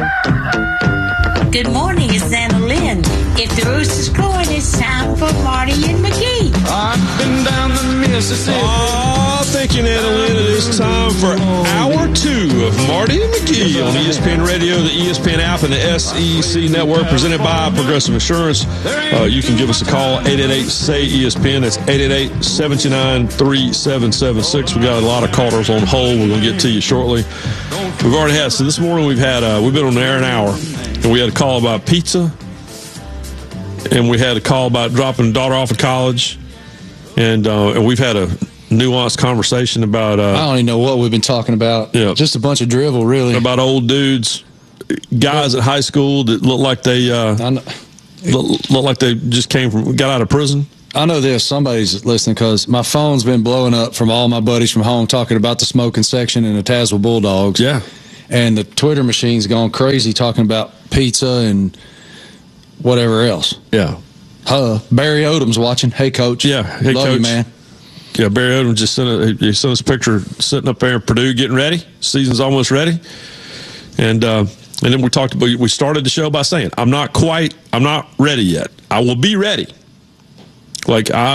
Good morning, it's Anna Lynn. If the rooster's crowing, it's time for Marty and McGee. I've been down the Mississippi. Oh, thank you, Anna Lynn. It is time for Hour 2 of Marty and McGee on ESPN Radio, the ESPN app, and the SEC Network, presented by Progressive Insurance. You can give us a call, 888-SAY-ESPN. That's 888-729-3776. We got a lot of callers on hold. We're going to get to you shortly. We've already had, so this morning we've been on the air an hour, and we had a call about pizza, and we had a call about dropping daughter off at college, and we've had a nuanced conversation about I don't even know what we've been talking about. Yeah. Just a bunch of drivel, really. About old dudes, guys at high school that look like they look like they just got out of prison. I know this. Somebody's listening because my phone's been blowing up from all my buddies from home talking about the smoking section and the Tazewell Bulldogs. Yeah. And the Twitter machine's gone crazy talking about pizza and whatever else. Yeah. Barry Odom's watching. Hey, Coach. Yeah. Hey, Love Coach. you, man. Yeah, Barry Odom just sent us a picture sitting up there in Purdue getting ready. Season's almost ready. And then we started the show by saying, I'm not ready yet. I will be ready. But I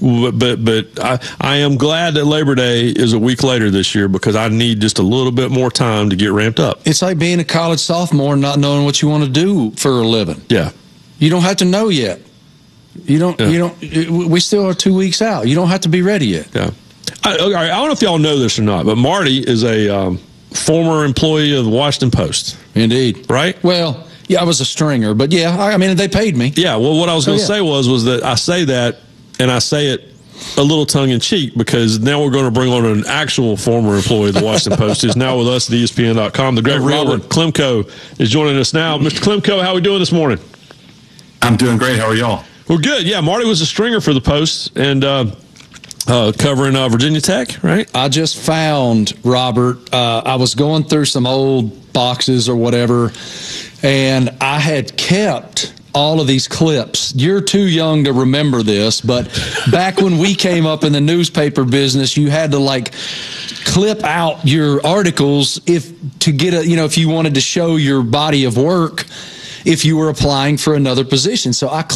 am glad that Labor Day is a week later this year because I need just a little bit more time to get ramped up. It's like being a college sophomore and not knowing what you want to do for a living. Yeah. You don't have to know yet. We still are 2 weeks out. You don't have to be ready yet. Yeah. I don't know if y'all know this or not, but Marty is a former employee of the Washington Post. Indeed. Right? Well, yeah, I was a stringer, but yeah, I mean, they paid me. Yeah, well, what I was going to say was that I say that, and I say it a little tongue-in-cheek because now we're going to bring on an actual former employee of the Washington Post who's now with us at ESPN.com. The great Robert Klemko is joining us now. Mr. Klemko, how are we doing this morning? I'm doing great. How are y'all? We're good. Yeah, Marty was a stringer for the Post and covering Virginia Tech, right? I just found, Robert, I was going through some old boxes or whatever, and I had kept all of these clips. You're too young to remember this, but back when we came up in the newspaper business, you had to clip out your articles if you wanted to show your body of work if you were applying for another position. So I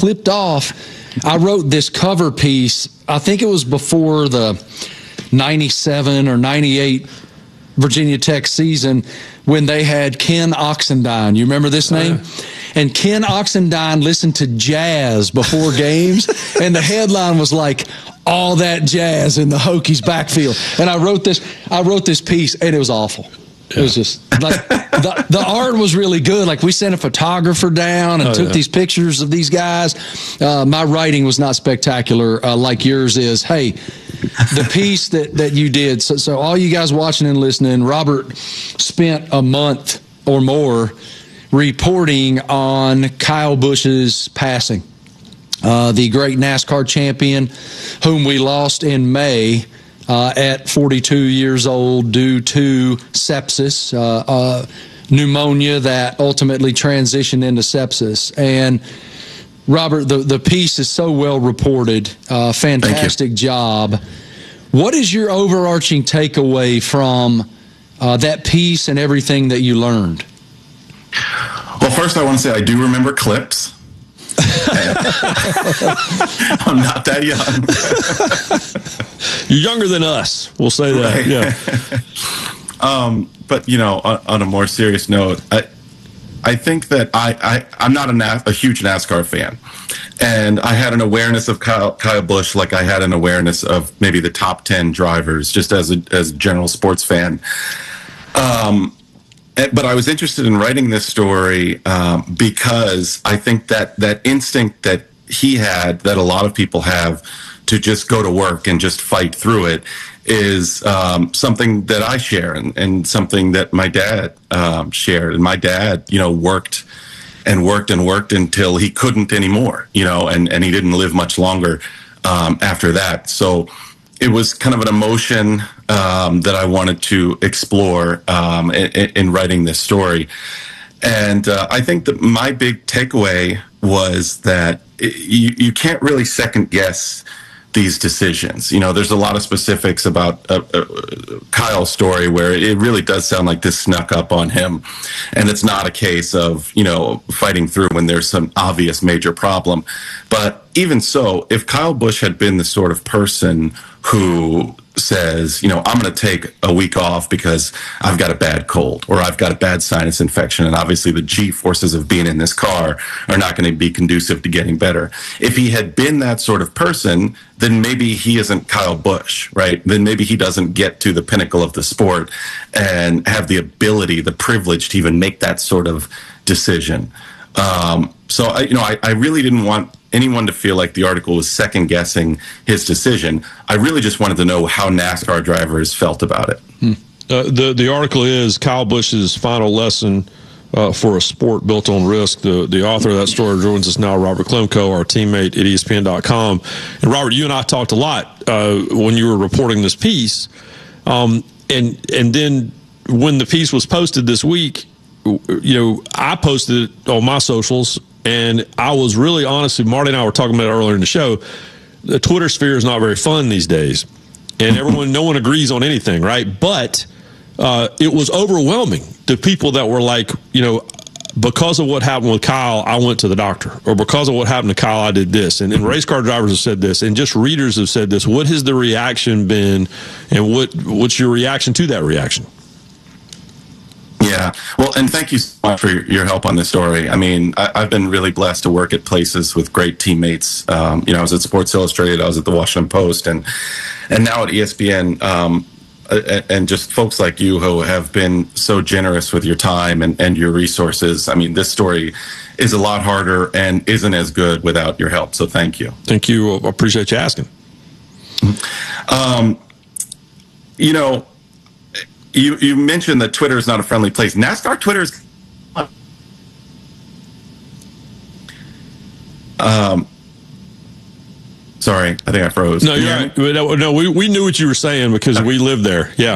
I wrote this cover piece, I think it was before the 97 or 98 Virginia Tech season when they had Ken Oxendine. You remember this name? And Ken Oxendine listened to jazz before games, and the headline was like, all that jazz in the Hokies backfield. And I wrote this piece, and it was awful. It was just like the art was really good. Like we sent a photographer down and took these pictures of these guys. My writing was not spectacular like yours is. Hey, the piece that you did. So all you guys watching and listening, Robert spent a month or more reporting on Kyle Busch's passing, the great NASCAR champion whom we lost in May. At 42 years old due to sepsis, pneumonia that ultimately transitioned into sepsis. And Robert, the piece is so well reported. Fantastic job. What is your overarching takeaway from that piece and everything that you learned? Well, first I want to say I do remember clips. I'm not that young. You're younger than us. We'll say that. Right. Yeah. But on a more serious note, I think that I'm not a huge NASCAR fan, and I had an awareness of Kyle Busch like I had an awareness of maybe the top 10 drivers, just as a general sports fan. But I was interested in writing this story because I think that instinct that he had, that a lot of people have, to just go to work and just fight through it, is something that I share and something that my dad shared. And my dad, worked and worked and worked until he couldn't anymore, and he didn't live much longer after that. So it was kind of an emotion that I wanted to explore in writing this story. And I think that my big takeaway was that you can't really second guess these decisions. You know, there's a lot of specifics about Kyle's story where it really does sound like this snuck up on him, and it's not a case of, you know, fighting through when there's some obvious major problem. But even so, if Kyle Busch had been the sort of person who says, you know, I'm going to take a week off because I've got a bad cold or I've got a bad sinus infection, and obviously the G forces of being in this car are not going to be conducive to getting better. If he had been that sort of person, then maybe he isn't Kyle Busch, right? Then maybe he doesn't get to the pinnacle of the sport and have the ability, the privilege to even make that sort of decision. So I really didn't want anyone to feel like the article was second guessing his decision. I really just wanted to know how NASCAR drivers felt about it. The article is Kyle Busch's final lesson for a sport built on risk. The author of that story joins us now, Robert Klemko, our teammate at ESPN.com. And Robert, you and I talked a lot when you were reporting this piece. And then when the piece was posted this week, you know, I posted it on my socials, and I was really, honestly, Marty and I were talking about it earlier in the show. The Twitter sphere is not very fun these days, and no one agrees on anything, right? But it was overwhelming to people that were like, you know, because of what happened with Kyle, I went to the doctor, or because of what happened to Kyle, I did this. And race car drivers have said this, and just readers have said this. What has the reaction been, and what's your reaction to that reaction? Yeah, well, and thank you so much for your help on this story. I mean, I've been really blessed to work at places with great teammates. You know, I was at Sports Illustrated, I was at the Washington Post, and now at ESPN, and just folks like you who have been so generous with your time and your resources. I mean, this story is a lot harder and isn't as good without your help, so thank you. Thank you. I appreciate you asking. You know, You mentioned that Twitter is not a friendly place. NASCAR Twitter is. Sorry, I think I froze. No, you're right. No, we knew what you were saying because we lived there. Yeah.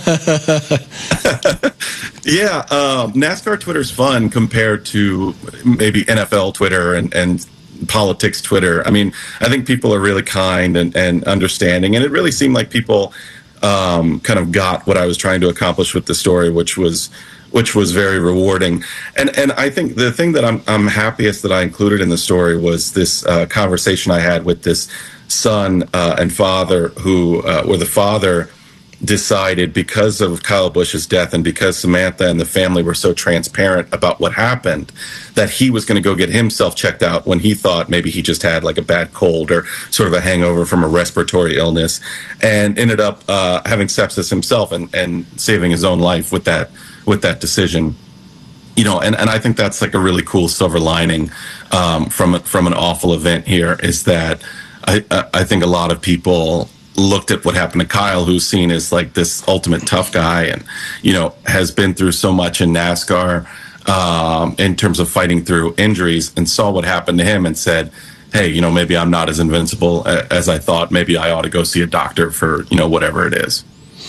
Yeah, NASCAR Twitter is fun compared to maybe NFL Twitter and politics Twitter. I mean, I think people are really kind and understanding, and it really seemed like people kind of got what I was trying to accomplish with the story, which was very rewarding. And I think the thing that I'm happiest that I included in the story was this conversation I had with this son and father where the father decided, because of Kyle Busch's death and because Samantha and the family were so transparent about what happened, that he was going to go get himself checked out when he thought maybe he just had like a bad cold or sort of a hangover from a respiratory illness, and ended up having sepsis himself and saving his own life with that decision. You know, and I think that's like a really cool silver lining from an awful event here, is that I think a lot of people looked at what happened to Kyle, who's seen as like this ultimate tough guy and, you know, has been through so much in NASCAR in terms of fighting through injuries, and saw what happened to him and said, hey, you know, maybe I'm not as invincible as I thought. Maybe I ought to go see a doctor for, you know, whatever it is.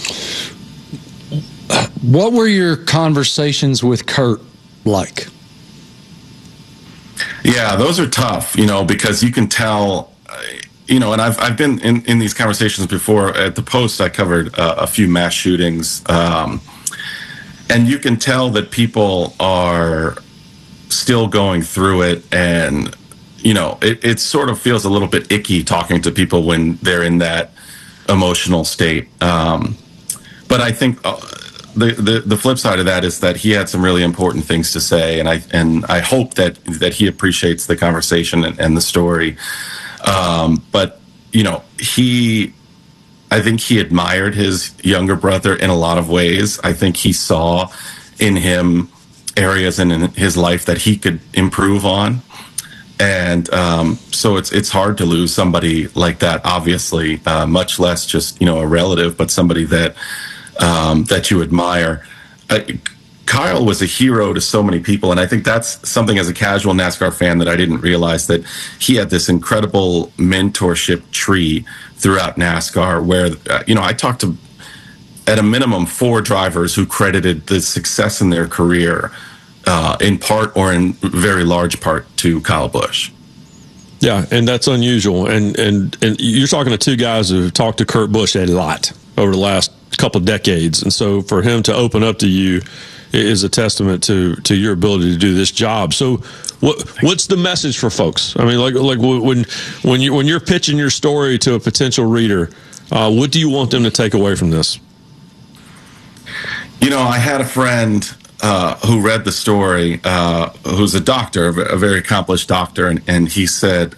What were your conversations with Kurt like? Yeah, those are tough, you know, because you can tell, you know, and I've been in these conversations before. At the Post, I covered a few mass shootings, and you can tell that people are still going through it, and, you know, it sort of feels a little bit icky talking to people when they're in that emotional state. But I think the flip side of that is that he had some really important things to say, and I hope that he appreciates the conversation and the story. But, you know, I think he admired his younger brother in a lot of ways. I think he saw in him areas in his life that he could improve on. And so it's hard to lose somebody like that, obviously, much less just, you know, a relative, but somebody that you admire. Kyle was a hero to so many people, and I think that's something as a casual NASCAR fan that I didn't realize, that he had this incredible mentorship tree throughout NASCAR where, you know, I talked to, at a minimum, 4 drivers who credited the success in their career in part or in very large part to Kyle Busch. Yeah, and that's unusual. And you're talking to two guys who have talked to Kurt Busch a lot over the last couple of decades. And so for him to open up to you is a testament to your ability to do this job. So what's the message for folks? I mean, like when you're pitching your story to a potential reader, what do you want them to take away from this? You know, I had a friend who read the story, who's a doctor, a very accomplished doctor, and he said,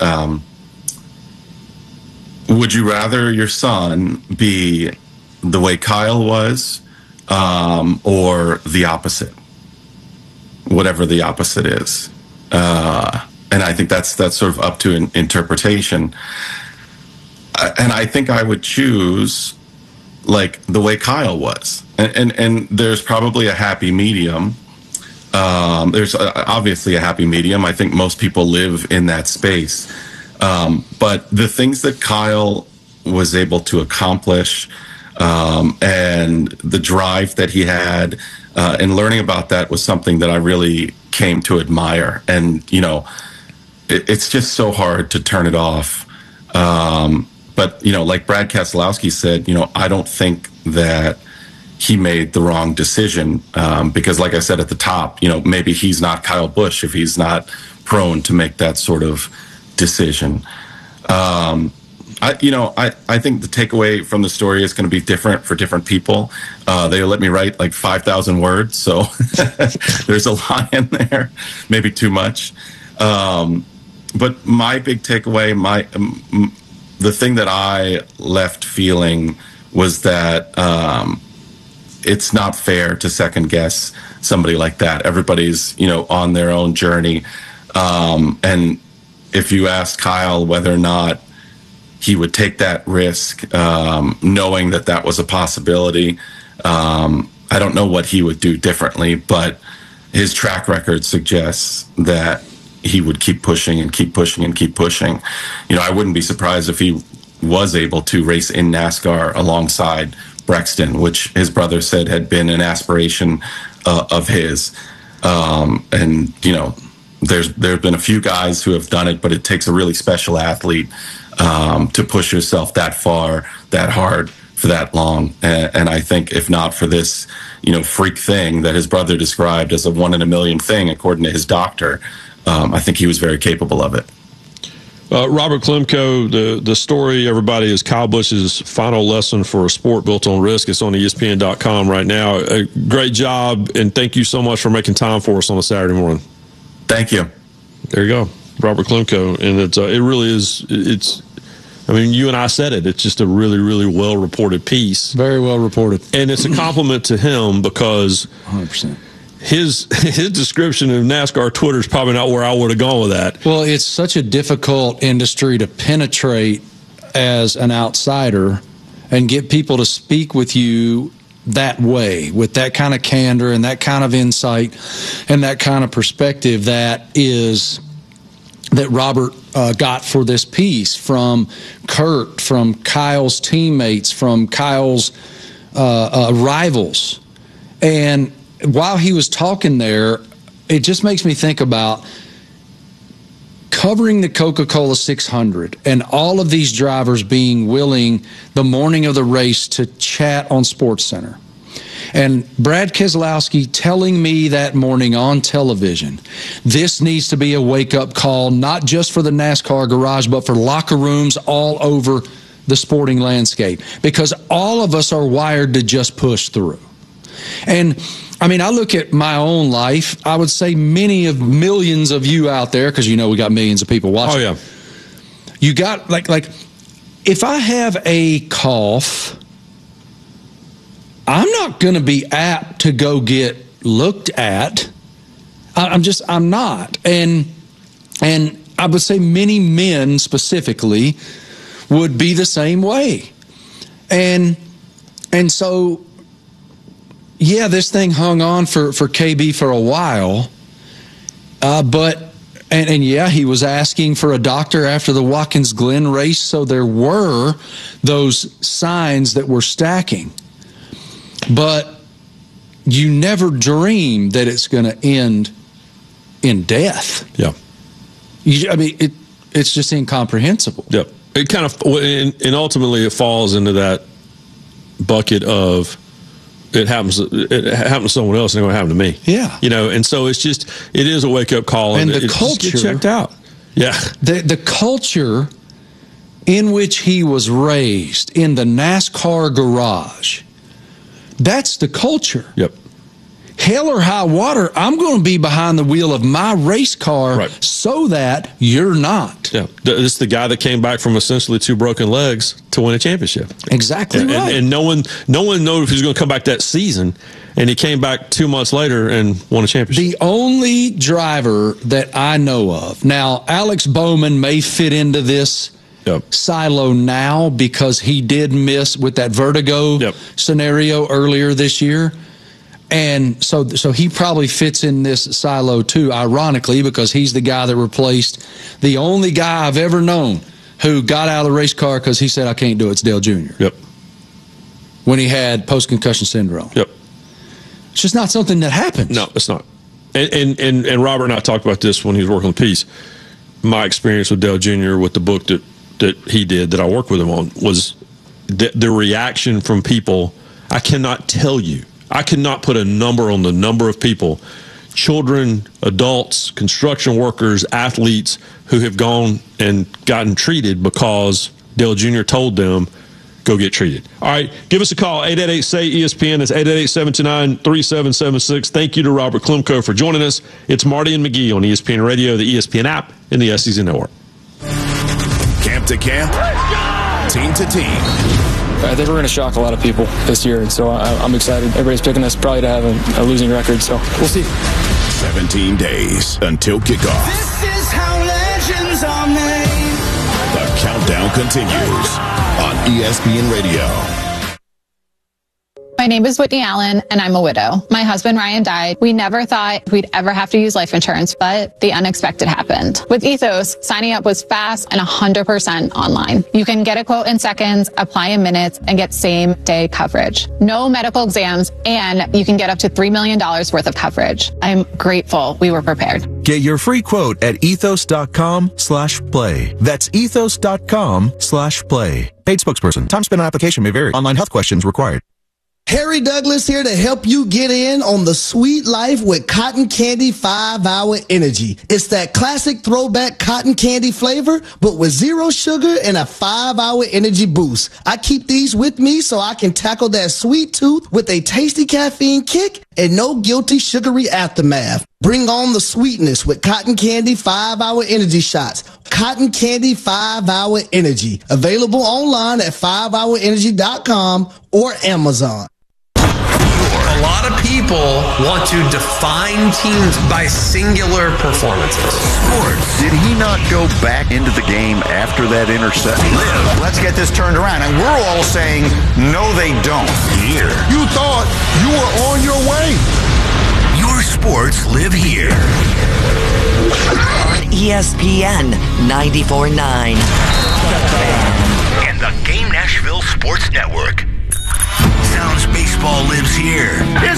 would you rather your son be the way Kyle was, or the opposite, whatever the opposite is? And I think that's sort of up to an interpretation. And I think I would choose like the way Kyle was. And there's probably a happy medium. There's obviously a happy medium. I think most people live in that space. But the things that Kyle was able to accomplish, and the drive that he had, and learning about that was something that I really came to admire. And, you know, it's just so hard to turn it off. But, you know, like Brad Keselowski said, you know, I don't think that he made the wrong decision, because like I said at the top, you know, maybe he's not Kyle Busch if he's not prone to make that sort of decision. I think the takeaway from the story is going to be different for different people. They let me write like 5,000 words, so there's a lot in there, maybe too much. But my big takeaway, the thing that I left feeling was that it's not fair to second guess somebody like that. Everybody's, you know, on their own journey. And if you ask Kyle whether or not he would take that risk, knowing that that was a possibility, I don't know what he would do differently, but his track record suggests that he would keep pushing and keep pushing and keep pushing. You know, I wouldn't be surprised if he was able to race in NASCAR alongside Brexton, which his brother said had been an aspiration of his. And, you know, there have been a few guys who have done it, but it takes a really special athlete to push yourself that far, that hard, for that long. And I think if not for this, you know, freak thing that his brother described as a 1 in a million thing, according to his doctor, I think he was very capable of it. Robert Klemko, the story, everybody, is Kyle Busch's final lesson for a sport built on risk. It's on ESPN.com right now. A great job, and thank you so much for making time for us on a Saturday morning. Thank you. There you go, Robert Klemko. And it really is, I mean, you and I said it. It's just a really, really well-reported piece. Very well reported. And it's a compliment to him because 100%. His description of NASCAR Twitter is probably not where I would have gone with that. Well, it's such a difficult industry to penetrate as an outsider and get people to speak with you that way, with that kind of candor and that kind of insight and that kind of perspective that Robert got for this piece from Kurt, from Kyle's teammates, from Kyle's rivals. And while he was talking there, it just makes me think about covering the Coca-Cola 600 and all of these drivers being willing the morning of the race to chat on SportsCenter. And Brad Keselowski telling me that morning on television, this needs to be a wake-up call, not just for the NASCAR garage, but for locker rooms all over the sporting landscape, because all of us are wired to just push through. And I mean, I look at my own life. I would say millions of you out there, because you know we got millions of people watching. Oh, yeah. You got, like, if I have a cough, I'm not going to be apt to go get looked at. I'm not. And I would say many men specifically would be the same way. And so, yeah, this thing hung on for KB for a while, but yeah, he was asking for a doctor after the Watkins Glen race, so there were those signs that were stacking. But you never dream that it's going to end in death. Yeah. I mean, it's just incomprehensible. Yep. It kind of, and ultimately it falls into that bucket of it happens to someone else and it's going to happen to me. Yeah. You know, and so it is a wake up call, and the it culture just get checked out. Yeah. The culture in which he was raised in the NASCAR garage, that's the culture. Yep. Hell or high water, I'm going to be behind the wheel of my race car so that you're not. Yeah, this is the guy that came back from essentially 2 broken legs to win a championship. Exactly right. And no one knew if he was going to come back that season, and he came back 2 months later and won a championship. The only driver that I know of, now Alex Bowman may fit into this silo now because he did miss with that vertigo scenario earlier this year. And so he probably fits in this silo too, ironically, because he's the guy that replaced the only guy I've ever known who got out of the race car because he said, I can't do it. It's Dale Jr. Yep. When he had post-concussion syndrome. Yep. It's just not something that happens. No, it's not. And Robert and I talked about this when he was working on the piece. My experience with Dale Jr. with the book that he did, that I worked with him on, was the reaction from people. I cannot tell you. I cannot put a number on the number of people, children, adults, construction workers, athletes, who have gone and gotten treated because Dale Jr. told them, go get treated. All right, give us a call, 888-SAY-ESPN. That's 888-729-3776. Thank you to Robert Klemko for joining us. It's Marty and McGee on ESPN Radio, the ESPN app, and the SEC Network. Camp to camp, team to team. I think we're going to shock a lot of people this year, and so I'm excited. Everybody's picking us probably to have a losing record, so we'll see. 17 days until kickoff. This is how legends are made. The countdown continues on ESPN Radio. My name is Whitney Allen, and I'm a widow. My husband, Ryan, died. We never thought we'd ever have to use life insurance, but the unexpected happened. With Ethos, signing up was fast and 100% online. You can get a quote in seconds, apply in minutes, and get same-day coverage. No medical exams, and you can get up to $3 million worth of coverage. I'm grateful we were prepared. Get your free quote at ethos.com/play. That's ethos.com/play. Paid spokesperson. Time spent on application may vary. Online health questions required. Harry Douglas here to help you get in on the sweet life with Cotton Candy 5-Hour Energy. It's that classic throwback cotton candy flavor, but with 0 sugar and a 5-hour energy boost. I keep these with me so I can tackle that sweet tooth with a tasty caffeine kick and no guilty sugary aftermath. Bring on the sweetness with Cotton Candy 5-Hour Energy Shots. Cotton Candy 5-Hour Energy. Available online at 5hourenergy.com or Amazon. A lot of people want to define teams by singular performances. Sports. Did he not go back into the game after that interception? Let's get this turned around. And we're all saying, no, they don't. Here. You thought you were on your way. Your sports live here. On ESPN 94.9. And the Game Nashville Sports Network. Sounds baseball lives here.